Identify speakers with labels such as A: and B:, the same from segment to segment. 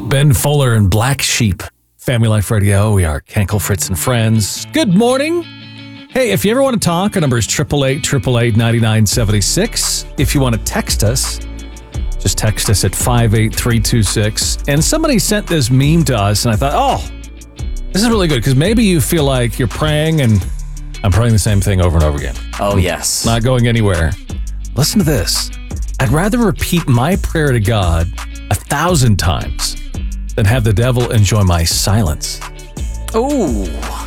A: Ben Fuller and Black Sheep. Family Life Radio. We are Kenkel, Fritz, and Friends. Good morning. Hey, if you ever want to talk, our number is 888-888-9976. If you want to text us, just text us at 58326. And somebody sent this meme to us, and I thought, oh, this is really good, because maybe you feel like you're praying, and I'm praying the same thing over and over again.
B: Oh, yes.
A: Not going anywhere. Listen to this. I'd rather repeat my prayer to God 1,000 times than have the devil enjoy my silence.
B: Ooh.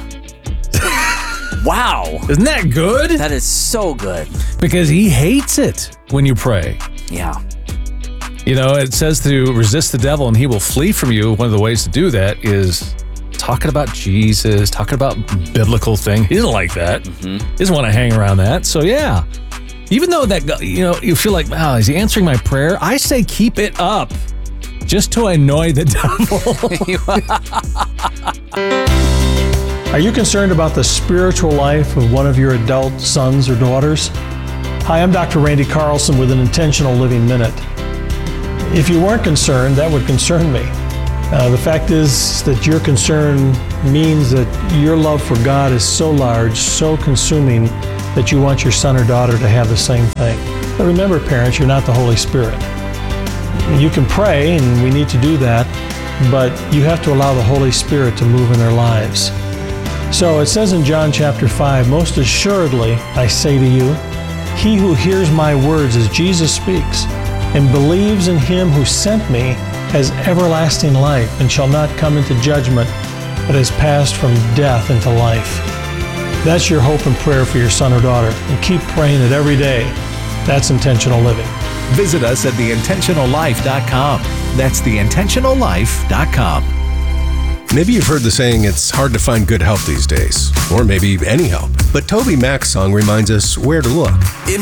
B: Wow.
A: Isn't that good?
B: That is so good.
A: Because he hates it when you pray.
B: Yeah.
A: You know, it says to resist the devil and he will flee from you. One of the ways to do that is talking about Jesus, talking about biblical things. He doesn't like that. He doesn't want to hang around that. So yeah, even though that, you know, you feel like, wow, is he answering my prayer? I say keep it up just to annoy the devil.
C: Are you concerned about the spiritual life of one of your adult sons or daughters? Hi, I'm Dr. Randy Carlson with an Intentional Living Minute. If you weren't concerned, that would concern me. The fact is that your concern means that your love for God is so large, so consuming, that you want your son or daughter to have the same thing. But remember, parents, you're not the Holy Spirit. You can pray, and we need to do that, but you have to allow the Holy Spirit to move in their lives. So it says in John chapter 5, most assuredly, I say to you, he who hears my words as Jesus speaks and believes in him who sent me has everlasting life and shall not come into judgment, but has passed from death into life. That's your hope and prayer for your son or daughter, and keep praying it every day. That's intentional living.
D: Visit us at theintentionallife.com. That's theintentionallife.com.
E: Maybe you've heard the saying, it's hard to find good help these days, or maybe any help. But Toby Mac's song reminds us where to look.
D: In